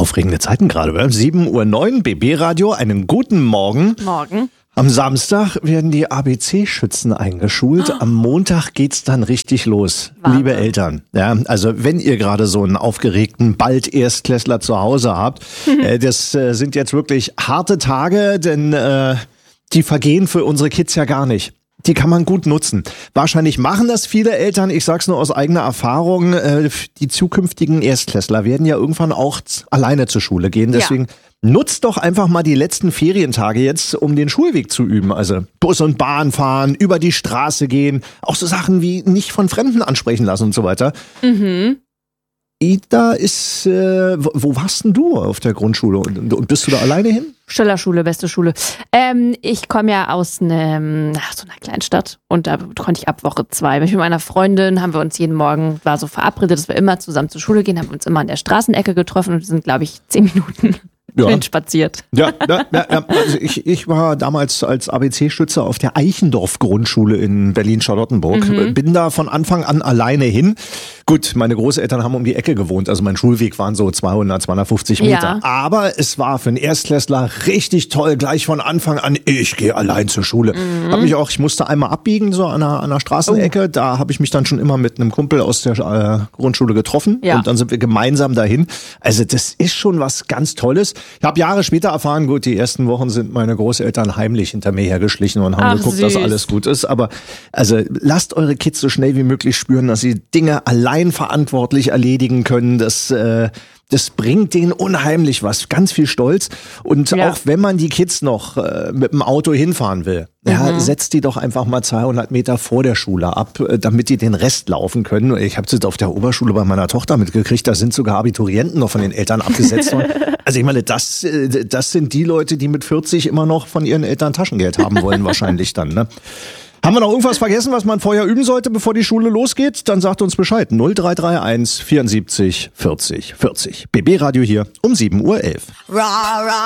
Aufregende Zeiten gerade, oder? 7:09 Uhr, BB-Radio, einen guten Morgen. Morgen. Am Samstag werden die ABC-Schützen eingeschult. Am Montag geht's dann richtig los. Wahnsinn. Liebe Eltern, ja, also wenn ihr gerade so einen aufgeregten, bald Erstklässler zu Hause habt, das sind jetzt wirklich harte Tage, denn die vergehen für unsere Kids ja gar nicht. Die kann man gut nutzen. Wahrscheinlich machen das viele Eltern. Ich sag's nur aus eigener Erfahrung. Die zukünftigen Erstklässler werden ja irgendwann auch alleine zur Schule gehen. Deswegen nutzt doch einfach mal die letzten Ferientage jetzt, um den Schulweg zu üben. Also Bus und Bahn fahren, über die Straße gehen. Auch so Sachen wie nicht von Fremden ansprechen lassen und so weiter. Mhm. Ida ist, wo warst denn du auf der Grundschule? Und bist du da alleine hin? Schillerschule, beste Schule. Ich komme ja aus so einer kleinen Stadt und da konnte ich ab Woche 2. Mit meiner Freundin haben wir uns jeden Morgen, war so verabredet, dass wir immer zusammen zur Schule gehen, haben wir uns immer an der Straßenecke getroffen und wir sind, glaube ich, 10 Minuten spaziert. Ja. Also ich war damals als ABC-Schütze auf der Eichendorff-Grundschule in Berlin-Charlottenburg. Bin da von Anfang an alleine hin. Gut, meine Großeltern haben um die Ecke gewohnt, also mein Schulweg waren so 250 Meter. Ja. Aber es war für einen Erstklässler richtig toll, gleich von Anfang an, ich gehe allein zur Schule. Ich musste einmal abbiegen, so an einer Straßenecke. Da habe ich mich dann schon immer mit einem Kumpel aus der Grundschule getroffen. Ja. Und dann sind wir gemeinsam dahin. Also das ist schon was ganz Tolles. Ich habe Jahre später erfahren, gut, die ersten Wochen sind meine Großeltern heimlich hinter mir hergeschlichen und haben geguckt, dass alles gut ist. Aber also lasst eure Kids so schnell wie möglich spüren, dass sie Dinge allein verantwortlich erledigen können. Das bringt denen unheimlich was, ganz viel Stolz. Und auch wenn man die Kids noch mit dem Auto hinfahren will, setzt die doch einfach mal 200 Meter vor der Schule ab, damit die den Rest laufen können. Ich habe es jetzt auf der Oberschule bei meiner Tochter mitgekriegt, da sind sogar Abiturienten noch von den Eltern abgesetzt worden. Also ich meine, das sind die Leute, die mit 40 immer noch von ihren Eltern Taschengeld haben wollen wahrscheinlich dann, ne? Haben wir noch irgendwas vergessen, was man vorher üben sollte, bevor die Schule losgeht? Dann sagt uns Bescheid. 0331 74 40 40. BB Radio hier um 7:11 Uhr.